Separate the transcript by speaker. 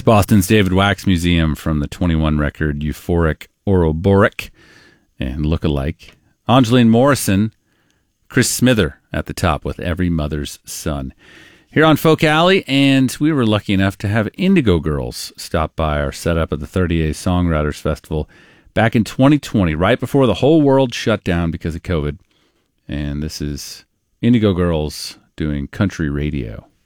Speaker 1: Boston's David Wax Museum from the 21 record Euphoric Ouroboros and Look-alike. Angeline Morrison, Chris Smither at the top with Every Mother's Son. Here on Folk Alley, and we were lucky enough to have Indigo Girls stop by our setup at the 30A Songwriters Festival back in 2020, right before the whole world shut down because of COVID. And this is Indigo Girls doing country radio.